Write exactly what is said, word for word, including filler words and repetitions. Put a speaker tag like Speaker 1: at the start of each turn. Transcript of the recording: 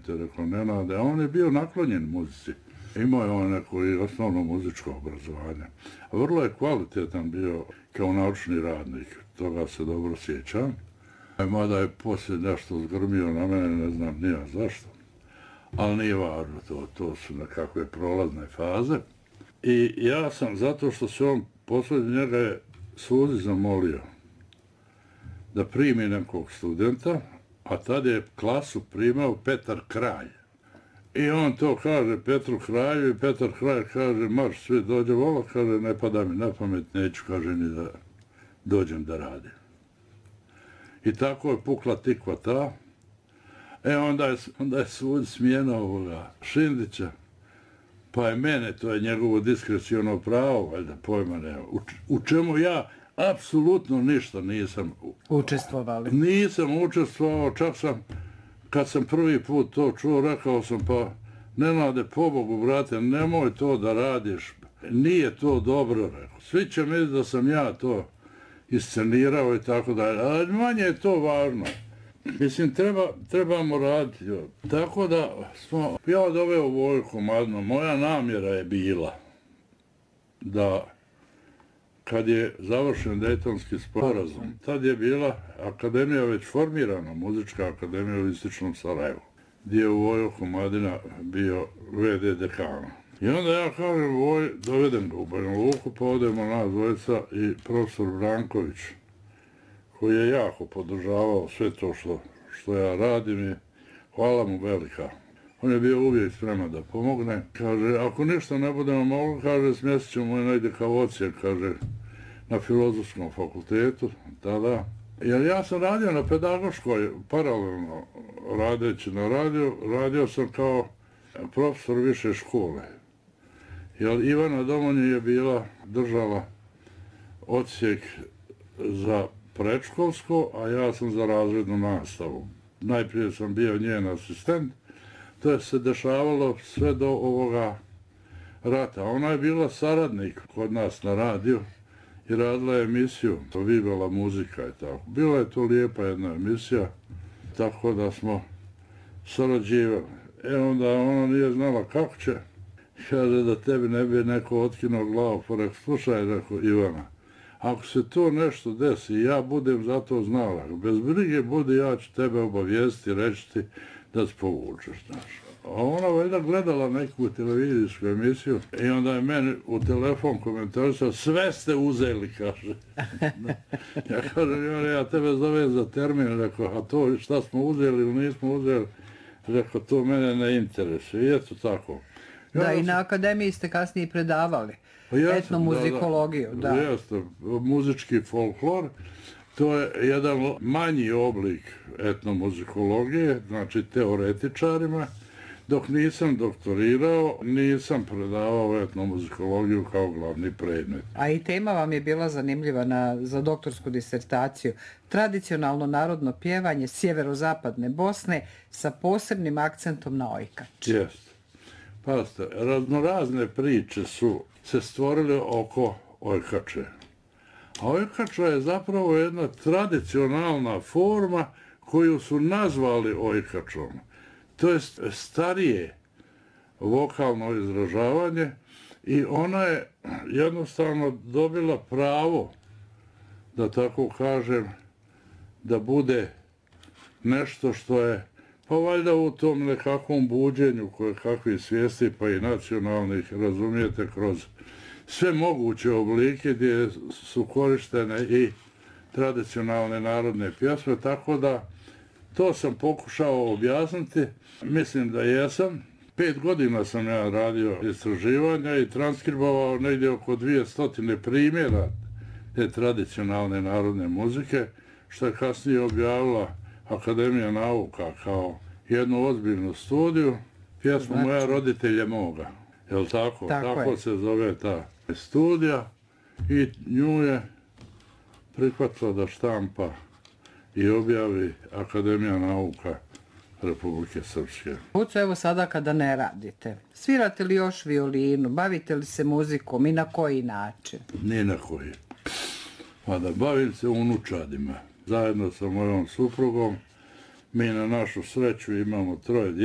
Speaker 1: studente, rekao Nenade, a on je bio naklonjen muzici. Imao je on neko i osnovno muzičko obrazovanje. A vrlo je kvalitetan bio kao naučni radnik, toga se dobro sjećam. Mada je poslije nešto zgrmio na mene, ne znam nija zašto. Ali nije važno, to, to su nekakve prolazne faze. I ja sam, zato što se on posljednje njega je Suzi zamolio da primi nekog studenta, a tad je klasu primao Petar Kralj. I on to kaže Petru Kralju i Petar Kralj kaže, marš, svi dođe vola, kaže, ne pada mi na pamet, neću, kaže, ni da dođem da radim. I tako je pukla tikva ta. E, onda je, onda je Sud smijenao ovoga Šindića, pa je mene, to je njegovo diskreciono pravo, valjda pojma nema, u, u čemu ja apsolutno ništa nisam
Speaker 2: učestvovali.
Speaker 1: Nisam učestvovao, čak sam, kad sam prvi put to čuo, rekao sam, pa Nenade, pobogu, brate, nemoj to da radiš, nije to dobro, rekao. Svi će misliti da sam ja to iscenirao i tako dalje, ali manje je to važno. Mislim, treba, trebamo raditi. Jo. Tako da smo, ja doveo Vojko Madno, moja namjera je bila da kad je završen Dejtonski sporazum, tad je bila akademija već formirana, muzička akademija u Istočnom Sarajevu, gdje je Vojko Madina bio ve de dekana. I onda ja kažem, Voj, dovedem ga u Banja Luku, pa odemo nas dvojica i profesor Branković, koji je jako podržavao sve to što, što ja radim i hvala mu velika. On je bio uvijek spreman da pomogne. Kaže, ako ništa ne budemo mogli, kaže, smjestit ćemo je negdje kao ocijek, kaže, na Filozofskom fakultetu, tada. Jer ja sam radio na pedagoškoj, paralelno radeći na radio, radio sam kao profesor više škole. Jer Ivana Domonji je bila, držala ocijek za predškolsko, a ja sam za razrednu nastavu. Najprije sam bio njen asistent, to je se dešavalo sve do ovoga rata. Ona je bila saradnik kod nas na radiju i radila je emisiju, to Vivala muzika i tako. Bila je to lijepa jedna emisija, tako da smo sarađivali. E onda ona nije znala kako će, kaže da tebi ne bi neko otkinuo glavu, pa rekao, slušaj, rekao Ivana, ako se to nešto desi, ja budem za to znala. Bez brige budi, ja ću tebe obavijesti, reći ti da se povučeš, znaš. A ona valjda gledala neku televizijsku emisiju i onda je meni u telefon komentarisao, sve ste uzeli, kaže. Ja kažem, ja tebe zovem za termin, rekao, a to šta smo uzeli ili nismo uzeli, rekao, to mene ne interesuje. I eto tako.
Speaker 2: Ja da, i na akademiji ste kasnije predavali. Etnomuzikologiju, da.
Speaker 1: da. Jeste, muzički folklor, to je jedan manji oblik etnomuzikologije, znači teoretičarima, dok nisam doktorirao, nisam predavao etnomuzikologiju kao glavni predmet.
Speaker 2: A i tema vam je bila zanimljiva na, za doktorsku disertaciju. Tradicionalno narodno pjevanje sjeverozapadne Bosne sa posebnim akcentom na ojkač.
Speaker 1: Jeste. Pazite, raznorazne priče su se stvorile oko ojkače. A ojkača je zapravo jedna tradicionalna forma koju su nazvali ojkačom. To je starije vokalno izražavanje i ona je jednostavno dobila pravo, da tako kažem, da bude nešto što je, pa valjda u tom nekakvom buđenju koje kakvi svijesti, pa i nacionalnih, razumijete, kroz sve moguće oblike gdje su korištene i tradicionalne narodne pjesme, tako da to sam pokušao objasniti. Mislim da jesam. Pet godina sam ja radio istraživanja i transkribovao negdje oko dvije stotine primjera te tradicionalne narodne muzike, što je kasnije objavila Akademija nauka kao jednu ozbiljnu studiju. Pjesmu znači... Moja roditelje moga. Jel tako? Tako, tako se zove ta studija i nju je prihvatila da štampa i objavi Akademija nauka Republike Srpske.
Speaker 2: Uco, evo sada kada ne radite, svirate li još violinu, bavite li se muzikom i na koji način?
Speaker 1: Ni na koji. Pa da bavim se unučadima. Zajedno sa mojom suprugom mi na našu sreću imamo troje djece.